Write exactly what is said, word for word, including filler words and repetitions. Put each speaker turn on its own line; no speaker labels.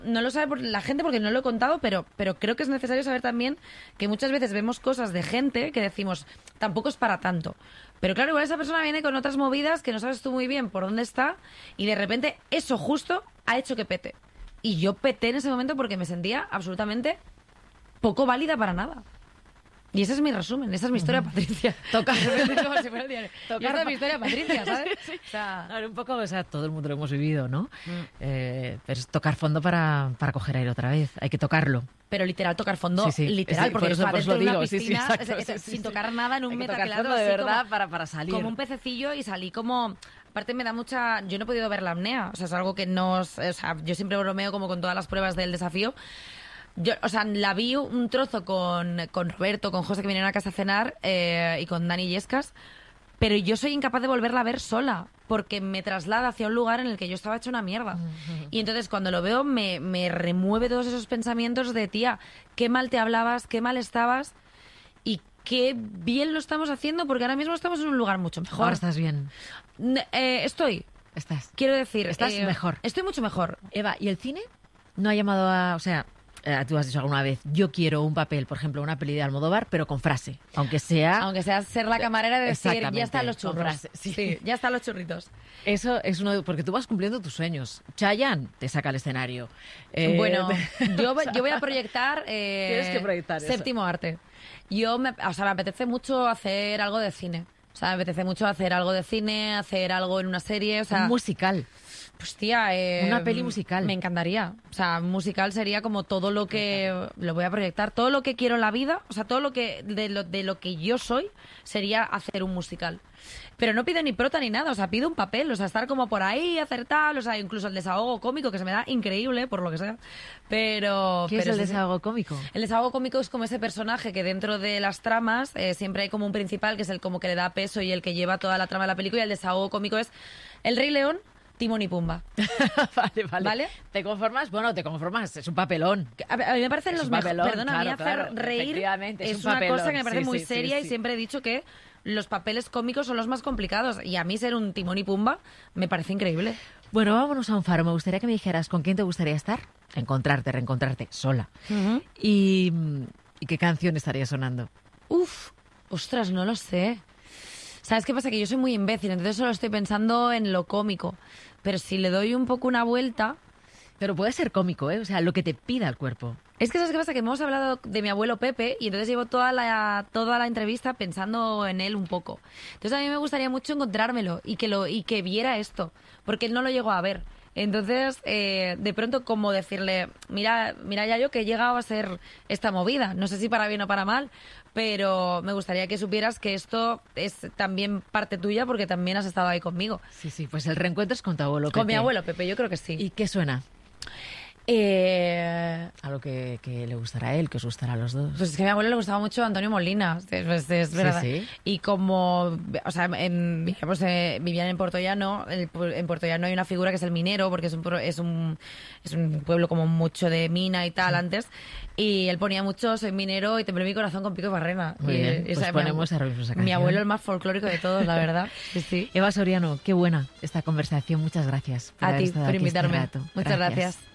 No lo sabe por la gente porque no lo he contado, pero, pero creo que es necesario saber también que muchas veces vemos cosas de gente que decimos, tampoco es para tanto. Pero claro, igual esa persona viene con otras movidas que no sabes tú muy bien por dónde está y de repente eso justo ha hecho que pete. Y yo peté en ese momento porque me sentía absolutamente poco válida para nada. Y ese es mi resumen, esa es mi historia, uh-huh. Patricia.
Tocar,
como si fuera el diario. Tocar, esta es mi historia, Patricia, ¿sabes?
Sí, sí. O sea, claro, un poco, o sea, todo el mundo lo hemos vivido, ¿no? Mm. Eh, pero es tocar fondo para, para coger aire otra vez, hay que tocarlo.
Pero literal, tocar fondo,
sí, sí.
literal,
sí,
porque
por eso,
para
por
dentro
lo
de
digo,
una piscina,
sí, sí, exacto,
es, es,
sí,
sin
sí.
tocar nada en un metacrilato
de verdad
como,
para, para salir.
Como un pececillo y salí como... Aparte me da mucha... Yo no he podido ver la apnea, o sea, es algo que no... O sea, yo siempre bromeo como con todas las pruebas del desafío. Yo, o sea, la vi un trozo con, con Roberto, con José, que vinieron a casa a cenar, eh, y con Dani Yescas, pero yo soy incapaz de volverla a ver sola, porque me traslada hacia un lugar en el que yo estaba hecha una mierda. Uh-huh. Y entonces cuando lo veo me, me remueve todos esos pensamientos de, tía, qué mal te hablabas, qué mal estabas, y qué bien lo estamos haciendo, porque ahora mismo estamos en un lugar mucho mejor.
Ahora estás bien.
Eh, estoy.
Estás.
Quiero decir...
Estás
eh,
mejor.
Estoy mucho mejor.
Eva, ¿y el cine? ¿No ha llamado a...? O sea... Eh, tú has dicho alguna vez, yo quiero un papel, por ejemplo, una peli de Almodóvar, pero con frase, aunque sea...
Aunque sea ser la camarera de decir, ya están los churros.
Sí.
sí, ya están los churritos.
Eso es uno de, porque tú vas cumpliendo tus sueños. Chayanne te saca al escenario.
Eh, bueno, yo, yo voy a proyectar... Eh,
Tienes que proyectar
Séptimo
eso.
arte. Yo, me, o sea, me apetece mucho hacer algo de cine. O sea, me apetece mucho hacer algo de cine, hacer algo en una serie, o sea...
Un musical.
Pues tía, eh,
una peli musical.
Me encantaría. O sea, musical sería como todo lo que lo voy a proyectar, todo lo que quiero en la vida, o sea, todo lo que de lo, de lo que yo soy sería hacer un musical. Pero no pido ni prota ni nada, o sea, pido un papel, o sea, estar como por ahí, hacer tal, o sea, incluso el desahogo cómico que se me da increíble por lo que sea. Pero
¿qué
pero
es el
sí,
desahogo cómico?
El desahogo cómico es como ese personaje que dentro de las tramas eh, siempre hay como un principal que es el como que le da peso y el que lleva toda la trama de la película, y el desahogo cómico es El Rey León, Timón y Pumba.
vale, vale,
vale.
¿Te conformas? Bueno, te conformas. Es un papelón.
A, a mí me parecen
es
los mejores. Perdona,
claro,
a mí hacer
claro,
reír es,
es un
una
papelón.
cosa que me parece
sí,
muy
sí,
seria
sí,
y
sí.
siempre he dicho que los papeles cómicos son los más complicados. Y a mí ser un Timón y Pumba me parece increíble.
Bueno, vámonos a un faro. Me gustaría que me dijeras con quién te gustaría estar. Encontrarte, reencontrarte sola.
Uh-huh.
y, ¿Y qué canción estaría sonando?
Uf, ostras, no lo sé. ¿Sabes qué pasa? Que yo soy muy imbécil, entonces solo estoy pensando en lo cómico. Pero si le doy un poco una vuelta...
Pero puede ser cómico, ¿eh? O sea, lo que te pida el cuerpo.
Es que ¿sabes qué pasa? Que hemos hablado de mi abuelo Pepe y entonces llevo toda la, toda la entrevista pensando en él un poco. Entonces a mí me gustaría mucho encontrármelo y que, lo, y que viera esto, porque él no lo llegó a ver. Entonces, eh, de pronto, como decirle, mira, mira ya yo que he llegado a ser esta movida, no sé si para bien o para mal, pero me gustaría que supieras que esto es también parte tuya porque también has estado ahí conmigo.
Sí, sí, pues el reencuentro es con tu abuelo Pepe.
Con mi abuelo Pepe, yo creo que sí.
¿Y qué suena?
Eh...
Algo que, que le gustará a él, que os gustará a los dos.
Pues es que a mi abuelo le gustaba mucho Antonio Molina, es, es verdad.
Sí, sí.
Y como, o sea, en, digamos, eh, vivían en Puerto Llano, el, en Puerto Llano hay una figura que es el minero, porque es un, es un, es un pueblo como mucho de mina y tal, sí. Antes. Y él ponía mucho, soy minero y temblé mi corazón con Pico y Barrena.
Muy
y,
bien,
y,
pues
o sea,
ponemos mi, a esa canción.
Mi abuelo el más folclórico de todos, la verdad. Sí, sí.
Eva Soriano, qué buena esta conversación. Muchas gracias
por a ti por invitarme. Este Muchas gracias. gracias.